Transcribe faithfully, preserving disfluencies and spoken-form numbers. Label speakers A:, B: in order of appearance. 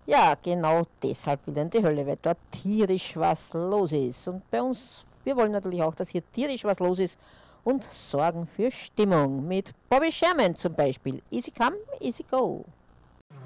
A: Ja, genau deshalb will er in die Hölle, weil dort tierisch was los ist. Und bei uns, wir wollen natürlich auch, dass hier tierisch was los ist und sorgen für Stimmung. Mit Bobby Sherman zum Beispiel. Easy come, easy go.